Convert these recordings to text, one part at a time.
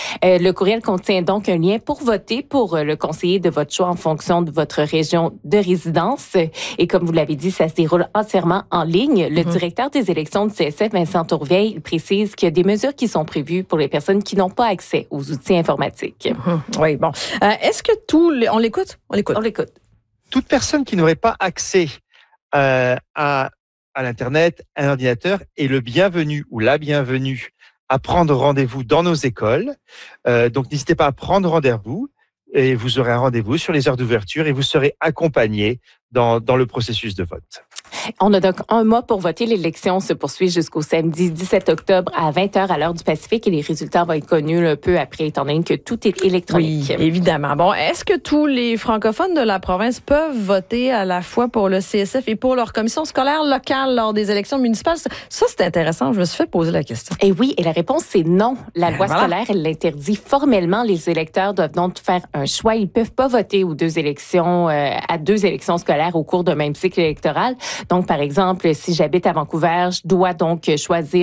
Le courriel contient donc un lien pour voter pour le conseiller de votre choix en fonction de votre région de résidence. Et comme vous l'avez dit, ça se déroule entièrement en ligne. Le directeur des élections du CSF, Vincent Tourvieille, il précise qu'il y a des mesures qui sont prévues pour les personnes qui n'ont pas accès aux outils informatiques. Oui, bon. Est-ce que on l'écoute? On l'écoute. Toute personne qui n'aurait pas accès à l'Internet, à un ordinateur, est le bienvenu ou la bienvenue à prendre rendez-vous dans nos écoles. Donc, n'hésitez pas à prendre rendez-vous et vous aurez un rendez-vous sur les heures d'ouverture et vous serez accompagné dans le processus de vote. On a donc un mois pour voter. L'élection se poursuit jusqu'au samedi 17 octobre à 20h à l'heure du Pacifique et les résultats vont être connus un peu après, étant donné que tout est électronique. Oui, évidemment. Bon, est-ce que tous les francophones de la province peuvent voter à la fois pour le CSF et pour leur commission scolaire locale lors des élections municipales? Ça, c'est intéressant. Je me suis fait poser la question. Et oui, et la réponse, c'est non. La loi scolaire, elle l'interdit formellement. Les électeurs doivent donc faire un choix. Ils ne peuvent pas voter aux deux élections, à deux élections scolaires au cours d'un même cycle électoral. Donc, par exemple, si j'habite à Vancouver, je dois donc choisir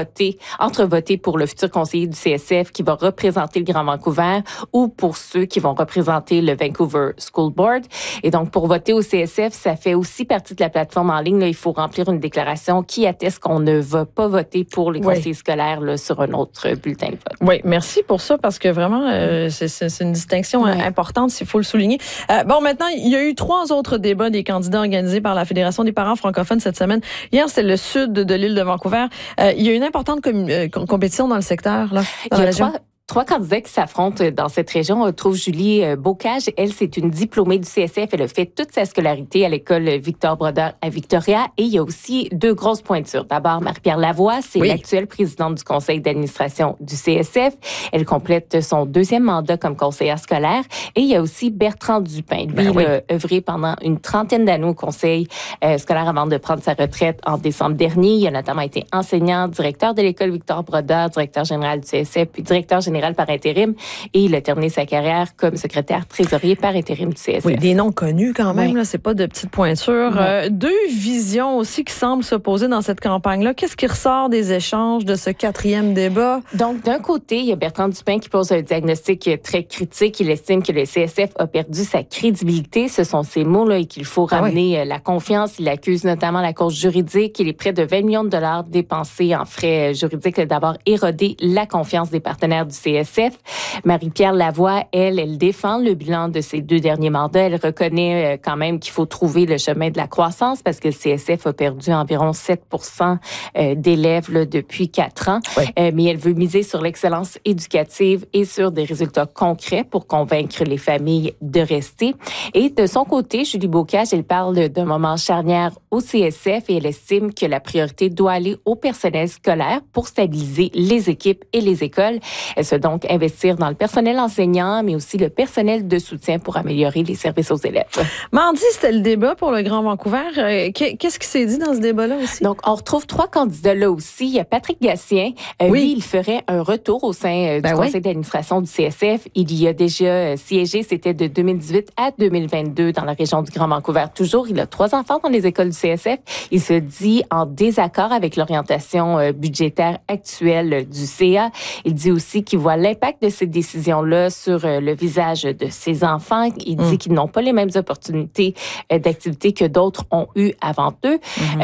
entre voter pour le futur conseiller du CSF qui va représenter le Grand Vancouver ou pour ceux qui vont représenter le Vancouver School Board. Et donc, pour voter au CSF, ça fait aussi partie de la plateforme en ligne. Là, il faut remplir une déclaration qui atteste qu'on ne va pas voter pour les conseillers scolaires là, sur un autre bulletin de vote. Oui, merci pour ça parce que vraiment, c'est une distinction importante, s'il faut le souligner. Bon, maintenant, il y a eu 3 autres débats des candidats organisés par la Fédération des parents francophones cette semaine. Hier, c'était le sud de l'île de Vancouver. Il y a une importante compétition dans le secteur, là, dans la région. 3 candidats qui s'affrontent dans cette région. On trouve Julie Bocage. Elle, c'est une diplômée du CSF. Elle a fait toute sa scolarité à l'école Victor Brodeur à Victoria. Et il y a aussi 2 grosses pointures. D'abord, Marie-Pierre Lavoie, c'est l'actuelle présidente du conseil d'administration du CSF. Elle complète son 2e mandat comme conseillère scolaire. Et il y a aussi Bertrand Dupin. Lui, il a œuvré pendant une 30aine d'années au conseil scolaire avant de prendre sa retraite en décembre dernier. Il a notamment été enseignant, directeur de l'école Victor Brodeur, directeur général du CSF, puis directeur général par intérim, et il a terminé sa carrière comme secrétaire trésorier par intérim du CSF. Oui, des noms connus quand même, là, c'est pas de petites pointures. 2 visions aussi qui semblent s'opposer dans cette campagne-là. Qu'est-ce qui ressort des échanges de ce 4e débat? Donc, d'un côté, il y a Bertrand Dupin qui pose un diagnostic très critique. Il estime que le CSF a perdu sa crédibilité. Ce sont ses mots-là et qu'il faut ramener la confiance. Il accuse notamment la cause juridique et les près de 20 millions de dollars dépensés en frais juridiques d'avoir érodé la confiance des partenaires du CSF. Marie-Pierre Lavoie, elle défend le bilan de ses 2 derniers mandats. Elle reconnaît quand même qu'il faut trouver le chemin de la croissance parce que le CSF a perdu environ 7% d'élèves là, depuis 4 ans. Mais elle veut miser sur l'excellence éducative et sur des résultats concrets pour convaincre les familles de rester. Et de son côté, Julie Bocage, elle parle d'un moment charnière au CSF et elle estime que la priorité doit aller au personnel scolaire pour stabiliser les équipes et les écoles. Elle se donc investir dans le personnel enseignant, mais aussi le personnel de soutien pour améliorer les services aux élèves. Mardi, c'était le débat pour le Grand Vancouver. Qu'est-ce qui s'est dit dans ce débat-là aussi? Donc, on retrouve 3 candidats là aussi. Il y a Patrick Gatien. Lui, il ferait un retour au sein du conseil d'administration du CSF. Il y a déjà siégé, c'était de 2018 à 2022 dans la région du Grand Vancouver. Toujours, il a 3 enfants dans les écoles du CSF. Il se dit en désaccord avec l'orientation budgétaire actuelle du CA. Il dit aussi qu'il voit l'impact de ces décisions-là sur le visage de ses enfants. Il dit qu'ils n'ont pas les mêmes opportunités d'activité que d'autres ont eu avant eux.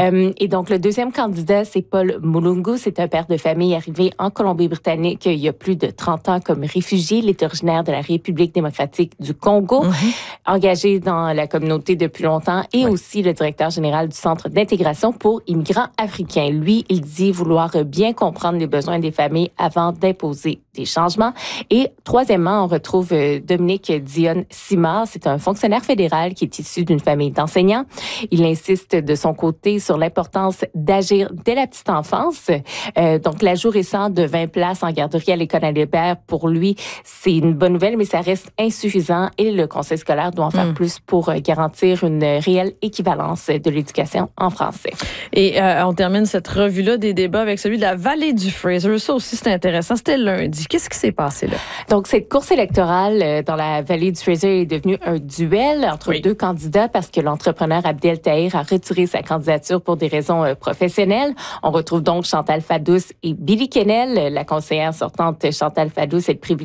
Et donc, le 2e candidat, c'est Paul Mulungu. C'est un père de famille arrivé en Colombie-Britannique il y a plus de 30 ans comme réfugié. Il est originaire de la République démocratique du Congo, engagé dans la communauté depuis longtemps et aussi le directeur général du Centre d'intégration pour immigrants africains. Lui, il dit vouloir bien comprendre les besoins des familles avant d'imposer des changements. Et troisièmement, on retrouve Dominique Dionne-Simard. C'est un fonctionnaire fédéral qui est issu d'une famille d'enseignants. Il insiste de son côté sur l'importance d'agir dès la petite enfance. Donc, l'ajout récent de 20 places en garderie à l'école Albert, pour lui, c'est une bonne nouvelle, mais ça reste insuffisant et le conseil scolaire doit en faire plus pour garantir une réelle équivalence de l'éducation en français. Et on termine cette revue-là des débats avec celui de la vallée du Fraser. Ça aussi, c'est intéressant. C'était lundi. Qu'est-ce qui s'est passé là? Donc, cette course électorale dans la vallée du Fraser est devenue un duel entre 2 candidats parce que l'entrepreneur Abdel Tahir a retiré sa candidature pour des raisons professionnelles. On retrouve donc Chantal Fadous et Billy Kennel. La conseillère sortante Chantal Fadous est le privilégié